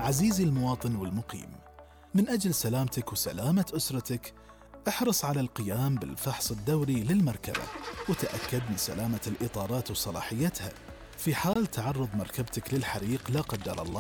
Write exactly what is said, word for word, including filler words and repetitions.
عزيزي المواطن والمقيم، من أجل سلامتك وسلامة أسرتك احرص على القيام بالفحص الدوري للمركبة، وتأكد من سلامة الإطارات وصلاحيتها. في حال تعرض مركبتك للحريق لا قدر الله